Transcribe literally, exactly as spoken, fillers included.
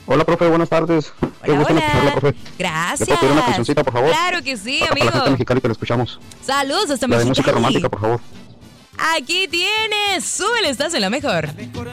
Hola, profe, buenas tardes. Qué Hola, gusto hola. escucharla, profe. Gracias. ¿Le puedo pedir una cancioncita, por favor? Claro que sí, Para la gente de amigo. Mexicali que la escuchamos. Saludos hasta La de música Mexicali. romántica, por favor. Aquí tienes. Súbele, estás en la mejor.